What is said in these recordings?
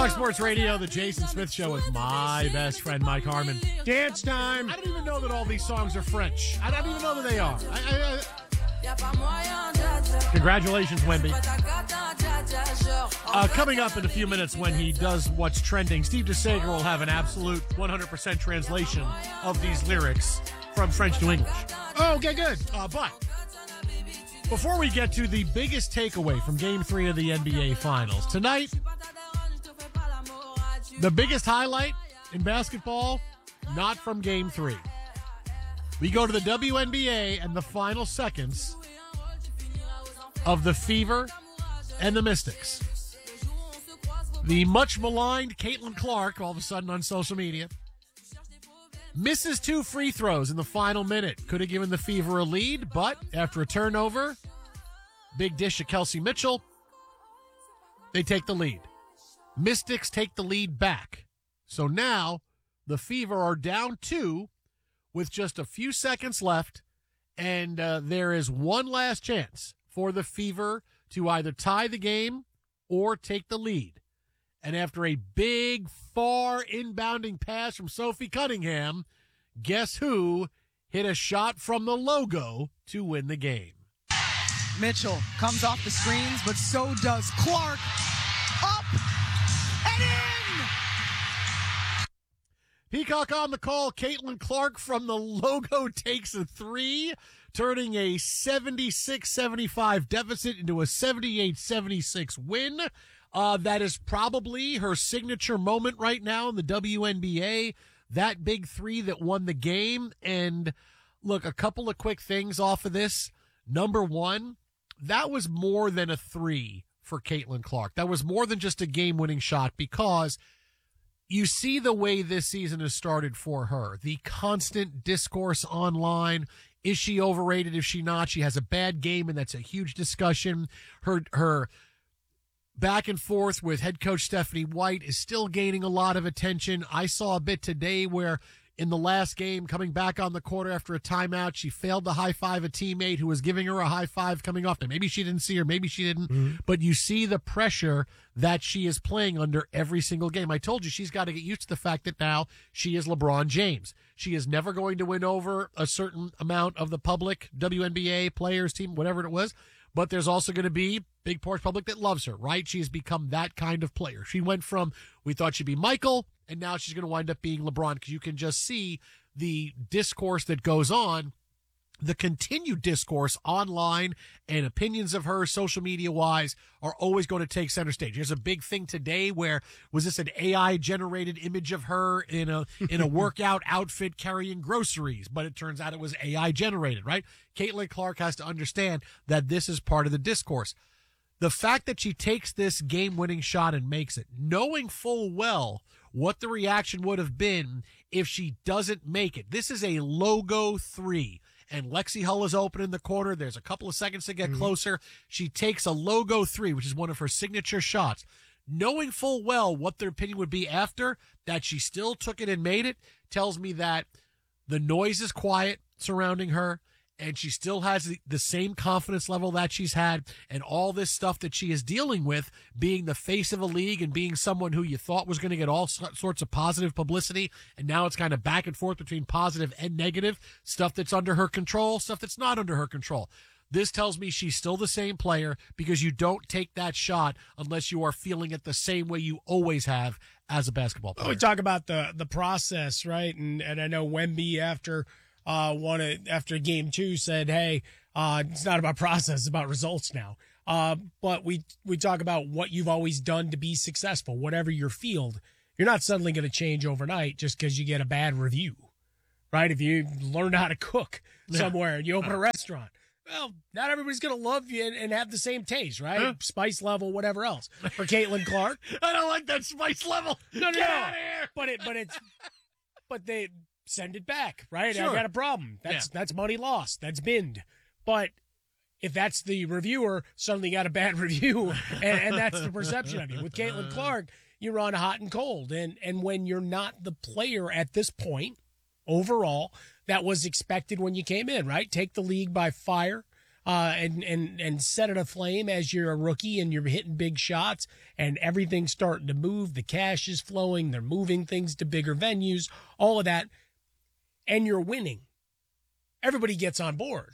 Fox Sports Radio, the Jason Smith Show with my best friend, Mike Harmon. Dance time. I don't even know that all these songs are French. I don't even know that they are. Congratulations, Wemby. Coming up in a few minutes when he does what's trending, Steve DeSager will have an absolute 100% translation of these lyrics from French to English. Oh, okay, good. But before we get to the biggest takeaway from Game 3 of the NBA Finals, tonight, the biggest highlight in basketball, not from Game 3. We go to the WNBA and the final seconds of the Fever and the Mystics. The much maligned Caitlin Clark, all of a sudden on social media, misses 2 free throws in the final minute. Could have given the Fever a lead, but after a turnover, big dish of Kelsey Mitchell, they take the lead. Mystics take the lead back. So now the Fever are down 2 with just a few seconds left, and there is one last chance for the Fever to either tie the game or take the lead. And after a big, far inbounding pass from Sophie Cunningham, guess who hit a shot from the logo to win the game? Mitchell comes off the screens, but so does Clark. Up and in! Peacock on the call. Caitlin Clark from the logo takes a 3, turning a 76-75 deficit into a 78-76 win. That is probably her signature moment right now in the WNBA. That big 3 that won the game. And look, a couple of quick things off of this. Number one, that was more than a 3 for Caitlin Clark. That was more than just a game-winning shot, because you see the way this season has started for her. The constant discourse online. Is she overrated? Is she not? She has a bad game, and that's a huge discussion. Her back and forth with head coach Stephanie White is still gaining a lot of attention. I saw a bit today where in the last game, coming back on the court after a timeout, she failed to high-five a teammate who was giving her a high-five coming off. Now, maybe she didn't see her, maybe she didn't, but you see the pressure that she is playing under every single game. I told you she's got to get used to the fact that now she is LeBron James. She is never going to win over a certain amount of the public, WNBA players, team, whatever it was, but there's also going to be big part public that loves her, right? She's become that kind of player. She went from, we thought she'd be Michael, and now she's going to wind up being LeBron, because you can just see the discourse that goes on, the continued discourse online, and opinions of her social media wise are always going to take center stage. There's a big thing today where, was this an AI generated image of her in a workout outfit carrying groceries? But it turns out it was AI generated, right? Caitlin Clark has to understand that this is part of the discourse. The fact that she takes this game-winning shot and makes it, knowing full well what the reaction would have been if she doesn't make it. This is a logo 3, and Lexi Hull is open in the corner. There's a couple of seconds to get closer. She takes a logo 3, which is one of her signature shots. Knowing full well what their opinion would be after, that she still took it and made it, tells me that the noise is quiet surrounding her, and she still has the same confidence level that she's had, and all this stuff that she is dealing with, being the face of a league and being someone who you thought was going to get all sorts of positive publicity, and now it's kind of back and forth between positive and negative, stuff that's under her control, stuff that's not under her control. This tells me she's still the same player, because you don't take that shot unless you are feeling it the same way you always have as a basketball player. We talk about the process, right? And I know Wemby after game 2 said, hey, it's not about process, it's about results now. But we talk about what you've always done to be successful, whatever your field. You're not suddenly going to change overnight just because you get a bad review, right? If you learn how to cook somewhere and you open a restaurant, well, not everybody's going to love you and have the same taste, right? Spice level, whatever else. For Caitlin Clark. I don't like that spice level. No. Get out of here. But they send it back, right? Sure. I got a problem. That's money lost. That's binned. But if that's the reviewer, suddenly got a bad review, and that's the perception of you. With Caitlin Clark, you run hot and cold. And when you're not the player at this point, overall, that was expected when you came in, right? Take the league by fire. and set it aflame as you're a rookie and you're hitting big shots and everything's starting to move. The cash is flowing. They're moving things to bigger venues, all of that. And you're winning. Everybody gets on board.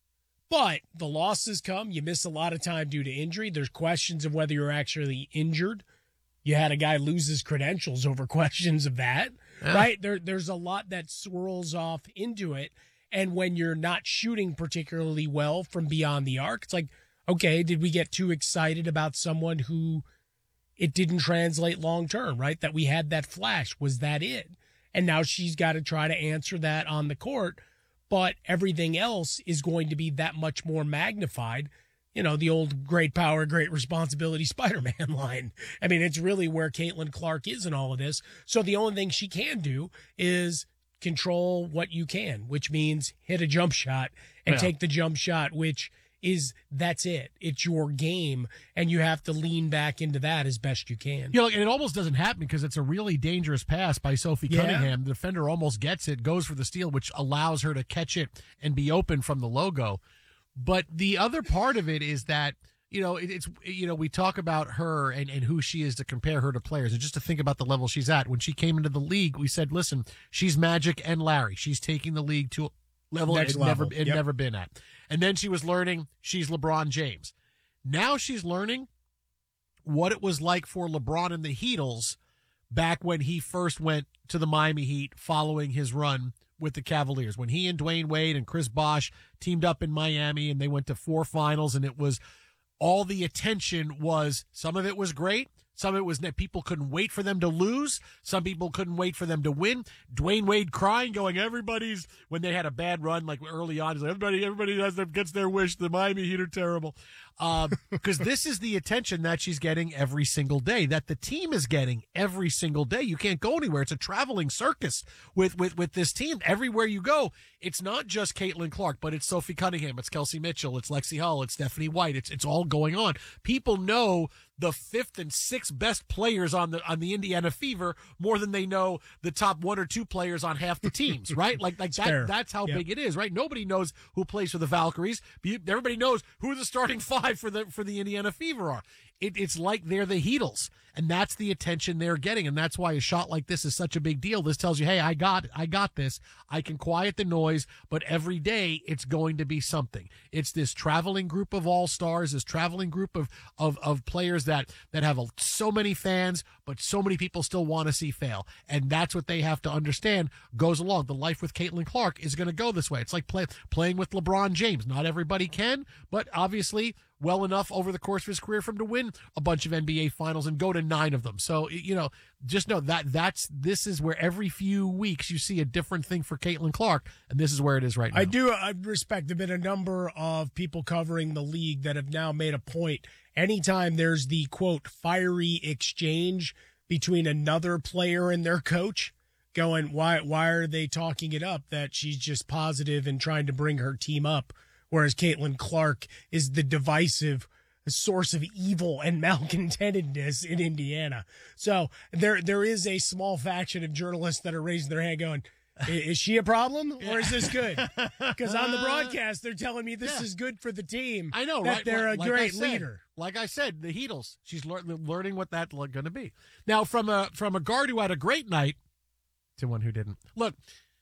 But the losses come. You miss a lot of time due to injury. There's questions of whether you're actually injured. You had a guy lose his credentials over questions of that, right? There's a lot that swirls off into it. And when you're not shooting particularly well from beyond the arc, it's like, okay, did we get too excited about someone who it didn't translate long term, right? That we had that flash. Was that it? And now she's got to try to answer that on the court. But everything else is going to be that much more magnified. You know, the old great power, great responsibility Spider-Man line. I mean, it's really where Caitlin Clark is in all of this. So the only thing she can do is control what you can, which means hit a jump shot and take the jump shot, which is, that's it. It's your game, and you have to lean back into that as best you can. You know, and it almost doesn't happen because it's a really dangerous pass by Sophie Cunningham. The defender almost gets it, goes for the steal, which allows her to catch it and be open from the logo. But the other part of it is that, you know, it's, you know, we talk about her and who she is to compare her to players. And just to think about the level she's at. When she came into the league, we said, listen, she's Magic and Larry. She's taking the league to a level it's never been at. And then she was learning she's LeBron James. Now she's learning what it was like for LeBron and the Heatles back when he first went to the Miami Heat following his run with the Cavaliers, when he and Dwayne Wade and Chris Bosh teamed up in Miami and they went to 4 finals, and it was all the attention was, some of it was great. Some of it was that people couldn't wait for them to lose. Some people couldn't wait for them to win. Dwayne Wade crying, going, everybody's, when they had a bad run, like early on, he's like, everybody gets their wish. The Miami Heat are terrible. Because this is the attention that she's getting every single day, that the team is getting every single day. You can't go anywhere. It's a traveling circus with this team. Everywhere you go, it's not just Caitlin Clark, but it's Sophie Cunningham, it's Kelsey Mitchell, it's Lexi Hull, it's Stephanie White. It's all going on. People know the 5th and 6th best players on the Indiana Fever more than they know the top 1 or 2 players on half the teams, right? Like that. That's how big it is, right? Nobody knows who plays for the Valkyries. Everybody knows who the starting 5 for the Indiana Fever are. It's like they're the Heatles, and that's the attention they're getting, and that's why a shot like this is such a big deal. This tells you, hey, I got this. I can quiet the noise, but every day it's going to be something. It's this traveling group of all-stars, this traveling group of players that have so many fans, but so many people still want to see fail, and that's what they have to understand goes along. The life with Caitlin Clark is going to go this way. It's like playing with LeBron James. Not everybody can, but obviously well enough over the course of his career for him to win a bunch of NBA finals and go to 9 of them. So, you know, just know this is where every few weeks you see a different thing for Caitlin Clark, and this is where it is right now. I respect a bit a number of people covering the league that have now made a point. Anytime there's the, quote, fiery exchange between another player and their coach, going, why are they talking it up that she's just positive and trying to bring her team up? Whereas Caitlin Clark is the divisive source of evil and malcontentedness in Indiana. So there is a small faction of journalists that are raising their hand going, is she a problem or is this good? Because on the broadcast, they're telling me this is good for the team. I know, that right? They're a great leader. Like I said, the Heatles. She's learning what that's going to be. Now, from a guard who had a great night to one who didn't. Look,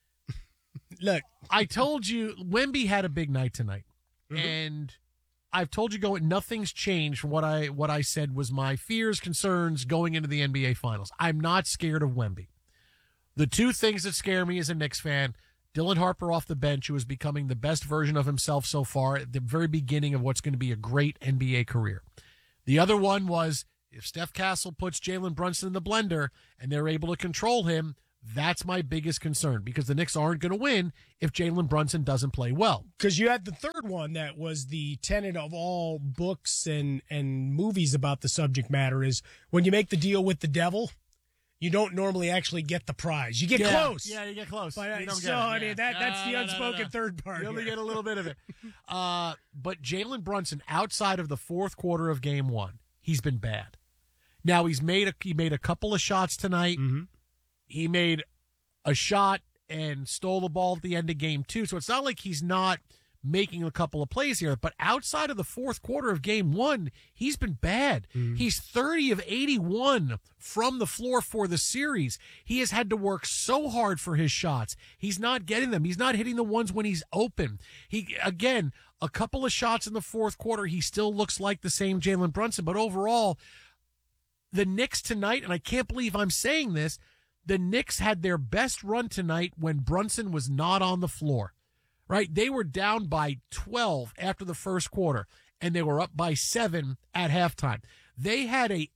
I told you Wemby had a big night tonight, and I've told you nothing's changed from what I said was my fears, concerns going into the NBA Finals. I'm not scared of Wemby. The 2 things that scare me as a Knicks fan: Dylan Harper off the bench, who is becoming the best version of himself so far at the very beginning of what's going to be a great NBA career. The other one was if Steph Castle puts Jalen Brunson in the blender and they're able to control him. That's my biggest concern, because the Knicks aren't going to win if Jalen Brunson doesn't play well. Because you had the third one that was the tenet of all books and movies about the subject matter is when you make the deal with the devil, you don't normally actually get the prize. You get close. Yeah, you get close. But, you don't so, get it. I mean, that's the unspoken third part. You only get a little bit of it. But Jalen Brunson, outside of the 4th quarter of Game 1, he's been bad. Now, he made a couple of shots tonight. Mm-hmm. He made a shot and stole the ball at the end of Game 2. So it's not like he's not making a couple of plays here. But outside of the fourth quarter of game one, he's been bad. He's 30 of 81 from the floor for the series. He has had to work so hard for his shots. He's not getting them. He's not hitting the ones when he's open. Again, a couple of shots in the fourth quarter, he still looks like the same Jalen Brunson. But overall, the Knicks tonight, and I can't believe I'm saying this, the Knicks had their best run tonight when Brunson was not on the floor. Right? They were down by 12 after the first quarter, and they were up by 7 at halftime. They had an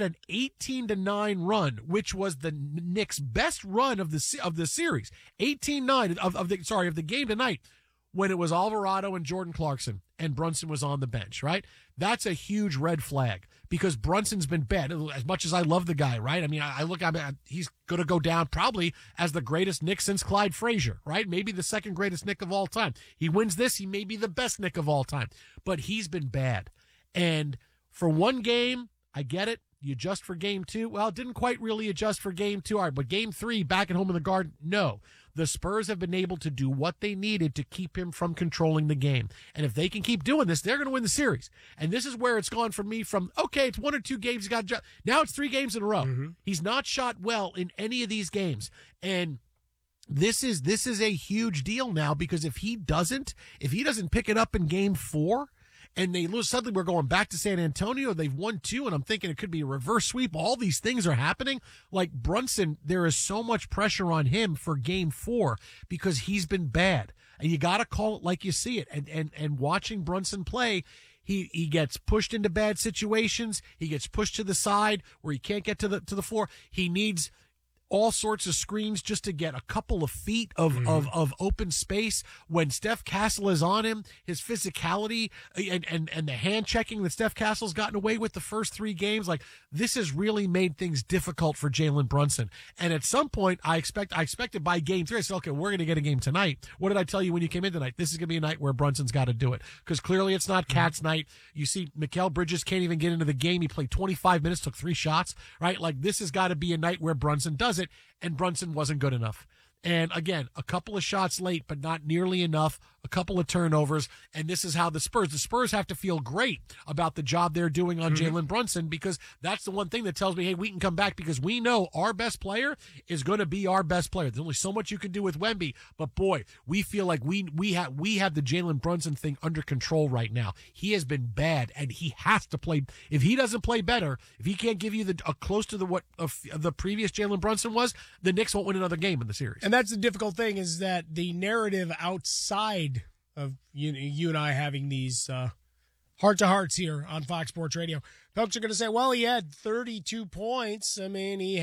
18-9 run, which was the Knicks' best run of the series. 18-9 of the game tonight, when it was Alvarado and Jordan Clarkson and Brunson was on the bench, right? That's a huge red flag because Brunson's been bad. As much as I love the guy, right? I mean, he's going to go down probably as the greatest Knick since Clyde Frazier, right? Maybe the second greatest Knick of all time. He wins this, he may be the best Knick of all time. But he's been bad. And for one game, I get it. You adjust for game two. Well, it didn't quite really adjust for game two. All right, but game three, back at home in the Garden, no. The Spurs have been able to do what they needed to keep him from controlling the game. And if they can keep doing this, they're going to win the series. And this is where it's gone for me from, okay, it's 1 or 2 games. Now it's 3 games in a row. Mm-hmm. He's not shot well in any of these games. And this is a huge deal now because if he doesn't pick it up in game 4, and they lose, suddenly we're going back to San Antonio. They've won 2, and I'm thinking it could be a reverse sweep. All these things are happening. Like Brunson, there is so much pressure on him for game 4 because he's been bad. And you got to call it like you see it. And watching Brunson play, he gets pushed into bad situations. He gets pushed to the side where he can't get to the floor. He needs all sorts of screens just to get a couple of feet of open space. When Steph Castle is on him, his physicality and the hand checking that Steph Castle's gotten away with the first 3 games, like this has really made things difficult for Jalen Brunson. And at some point, I expected by game 3, I said, okay, we're going to get a game tonight. What did I tell you when you came in tonight? This is going to be a night where Brunson's got to do it because clearly it's not Cat's night. You see Mikal Bridges can't even get into the game. He played 25 minutes, took 3 shots, right? Like this has got to be a night where Brunson does it, and Brunson wasn't good enough. And again, a couple of shots late, but not nearly enough, a couple of turnovers, and this is how the Spurs have to feel great about the job they're doing on Jalen Brunson because that's the one thing that tells me, hey, we can come back because we know our best player is going to be our best player. There's only so much you can do with Wemby, but boy, we feel like we have the Jalen Brunson thing under control right now. He has been bad, and he has to play. If he doesn't play better, if he can't give you close to what the previous Jalen Brunson was, the Knicks won't win another game in the series. And that's the difficult thing is that the narrative outside of you and I having these heart-to-hearts here on Fox Sports Radio, folks are going to say, well, he had 32 points. I mean, he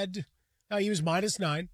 was -9,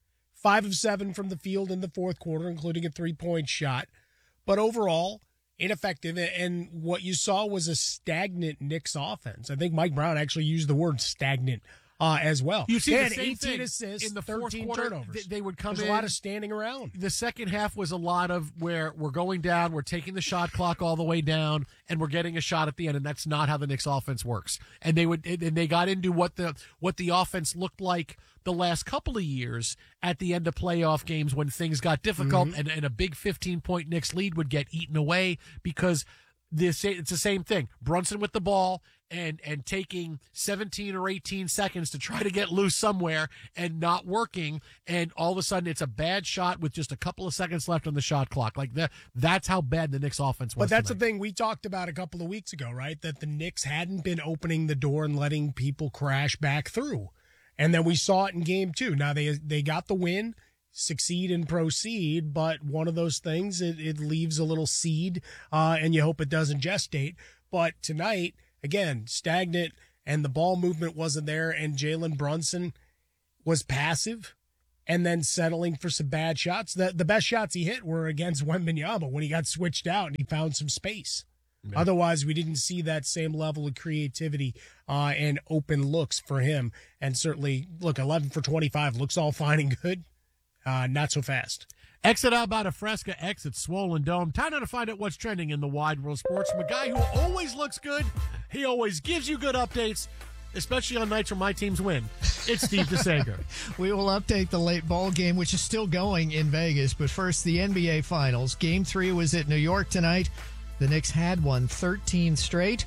5 of 7 from the field in the fourth quarter, including a 3-point shot. But overall, ineffective. And what you saw was a stagnant Knicks offense. I think Mike Brown actually used the word stagnant as well. You see they the had same 18 thing assists, in the 13 fourth quarter. turnovers. They would come There's in. a lot of standing around. The second half was a lot of where we're going down, we're taking the shot clock all the way down, and we're getting a shot at the end, and that's not how the Knicks offense works. And they got into what the offense looked like the last couple of years at the end of playoff games when things got difficult, and a big 15-point Knicks lead would get eaten away because it's the same thing. Brunson with the ball and taking 17 or 18 seconds to try to get loose somewhere and not working, and all of a sudden it's a bad shot with just a couple of seconds left on the shot clock. Like that's how bad the Knicks offense was. But that's tonight. the thing we talked about a couple of weeks ago, right? That the Knicks hadn't been opening the door and letting people crash back through. And then we saw it in game 2. Now they got the win, succeed and proceed, but one of those things, it leaves a little seed, and you hope it doesn't gestate. But tonight, again, stagnant, and the ball movement wasn't there, and Jalen Brunson was passive and then settling for some bad shots. The best shots he hit were against Wembanyama when he got switched out and he found some space. Yeah. Otherwise, we didn't see that same level of creativity and open looks for him. And certainly, look, 11 for 25 looks all fine and good. Not so fast. Exit out by Fresca, exit Swollen Dome. Time now to find out what's trending in the wide world of sports from a guy who always looks good. He always gives you good updates. especially on nights when my teams win. It's Steve DeSager. We will update the late ball game, which is still going in Vegas. But first, the NBA Finals. Game 3 was at New York tonight. The Knicks had won 13 straight.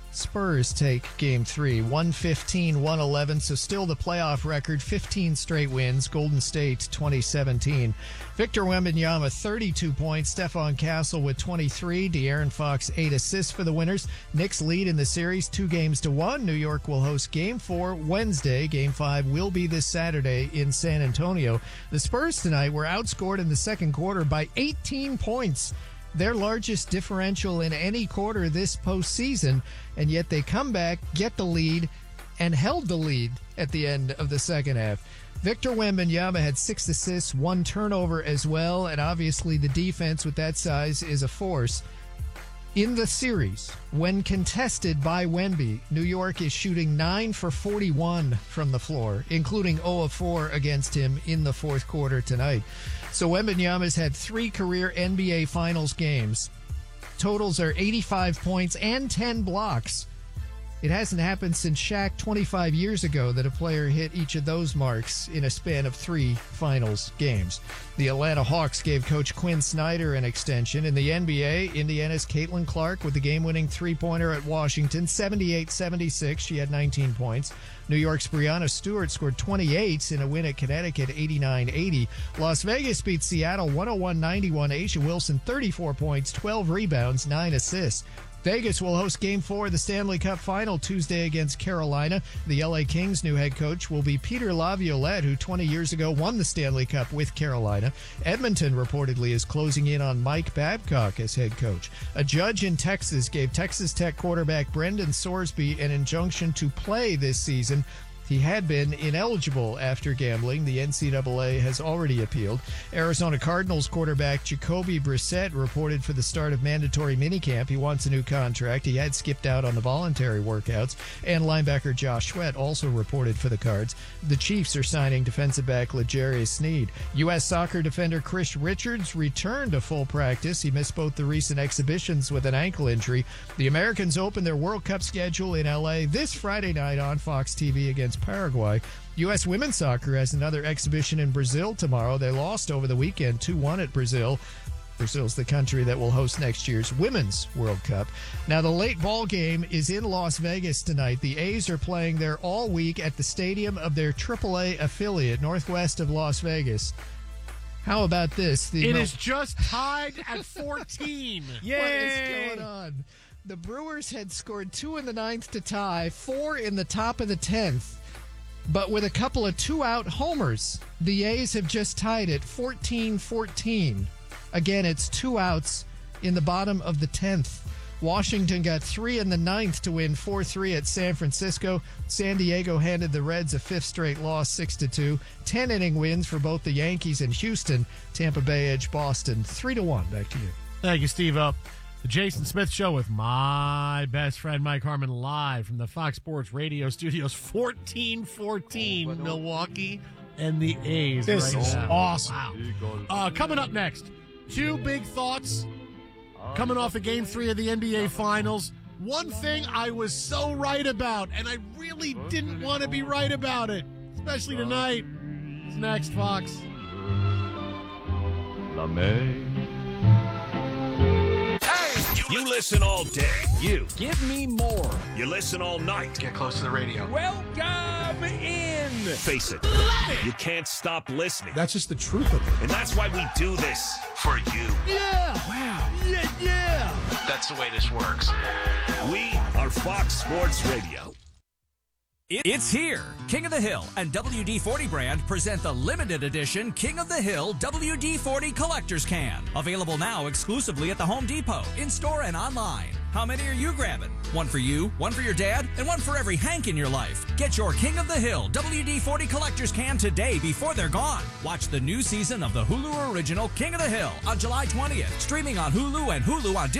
Spurs take Game 3, 115-111, so still the playoff record, 15 straight wins. Golden State 2017. Victor Wembanyama, 32 points. Stephon Castle with 23. De'Aaron Fox, 8 assists for the winners. Knicks lead in the series 2-1. New York will host Game 4 Wednesday. Game 5 will be this Saturday in San Antonio. The Spurs tonight were outscored in the second quarter by 18 points. Their largest differential in any quarter this postseason, and yet they come back, get the lead, and held the lead at the end of the second half. Victor Wembanyama had 6 assists, 1 turnover as well, and obviously the defense with that size is a force. In the series, when contested by Wemby, New York is shooting 9 for 41 from the floor, including 0 of 4 against him in the fourth quarter tonight. So Wembanyama's had 3 career NBA Finals games. Totals are 85 points and 10 blocks. It hasn't happened since Shaq 25 years ago that a player hit each of those marks in a span of 3 Finals games. The Atlanta Hawks gave Coach Quinn Snyder an extension. In the NBA, Indiana's Caitlin Clark with the game-winning three-pointer at Washington, 78-76. She had 19 points. New York's Breanna Stewart scored 28 in a win at Connecticut, 89-80. Las Vegas beat Seattle 101-91. A'ja Wilson, 34 points, 12 rebounds, 9 assists. Vegas will host Game 4 of the Stanley Cup Final Tuesday against Carolina. The LA Kings' new head coach will be Peter Laviolette, who 20 years ago won the Stanley Cup with Carolina. Edmonton reportedly is closing in on Mike Babcock as head coach. A judge in Texas gave Texas Tech quarterback Brendan Sorsby an injunction to play this season. He had been ineligible after gambling. The NCAA has already appealed. Arizona Cardinals quarterback Jacoby Brissett reported for the start of mandatory minicamp. He wants a new contract. He had skipped out on the voluntary workouts. And linebacker Josh Sweat also reported for the Cards. The Chiefs are signing defensive back L'Jarius Sneed. U.S. soccer defender Chris Richards returned to full practice. He missed both the recent exhibitions with an ankle injury. The Americans open their World Cup schedule in L.A. this Friday night on Fox TV against Paraguay. U.S. women's soccer has another exhibition in Brazil tomorrow. They lost over the weekend 2-1 at Brazil. Brazil's the country that will host next year's Women's World Cup. Now, the late ball game is in Las Vegas tonight. The A's are playing there all week at the stadium of their AAA affiliate, northwest of Las Vegas. How about this? It is just tied at 14. Yay! What is going on? The Brewers had scored 2 in the 9th to tie, 4 in the top of the 10th. But with a couple of 2-out homers, the A's have just tied it 14-14. Again, it's 2 outs in the bottom of the 10th. Washington got 3 in the 9th to win 4-3 at San Francisco. San Diego handed the Reds a 5th straight loss, 6-2. 10-inning wins for both the Yankees and Houston. Tampa Bay edged Boston 3-1. Back to you. Thank you, Steve. The Jason Smith Show with my best friend Mike Harmon live from the Fox Sports Radio studios. 14-14 Milwaukee and the A's. This right is now. awesome. Wow. Coming up next, 2 big thoughts coming off of Game 3 of the NBA Finals. One thing I was so right about, and I really didn't want to be right about it, especially tonight. It's next, Fox. You listen all day. You. Give me more. You listen all night. Get close to the radio. Welcome in. Face it. You can't stop listening. That's just the truth of it. And that's why we do this. For you. Yeah. Wow. Yeah. That's the way this works. We are Fox Sports Radio. It's here. King of the Hill and WD-40 brand present the limited edition King of the Hill WD-40 Collector's Can. Available now exclusively at the Home Depot, in-store and online. How many are you grabbing? One for you, one for your dad, and one for every Hank in your life. Get your King of the Hill WD-40 Collector's Can today before they're gone. Watch the new season of the Hulu original King of the Hill on July 20th, streaming on Hulu and Hulu on